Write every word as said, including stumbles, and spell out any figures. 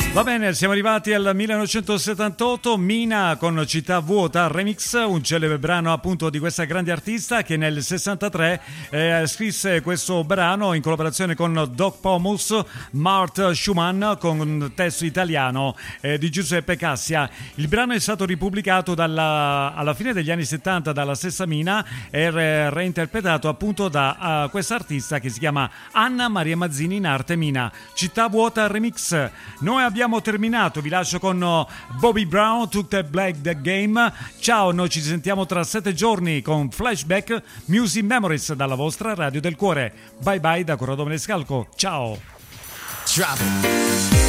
Va bene, siamo arrivati al millenovecentosettantotto, Mina con Città Vuota Remix, un celebre brano appunto di questa grande artista che nel sessantatré eh, scrisse questo brano in collaborazione con Doc Pomus, Mart Schumann con un testo italiano eh, di Giuseppe Cassia. Il brano è stato ripubblicato dalla, alla fine degli anni settanta dalla stessa Mina e re, reinterpretato appunto da uh, questa artista che si chiama Anna Maria Mazzini in arte Mina. Città Vuota Remix. Noi abbiamo Abbiamo terminato, vi lascio con Bobby Brown, Took the Black the Game. Ciao, noi ci sentiamo tra sette giorni con Flashback Music Memories dalla vostra Radio del Cuore. Bye bye da Corrado Maniscalco, ciao. Drop it.